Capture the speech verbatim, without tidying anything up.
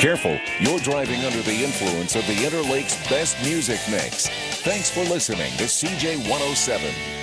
Careful, you're driving under the influence of the Interlake's best music mix. Thanks for listening to C J one oh seven.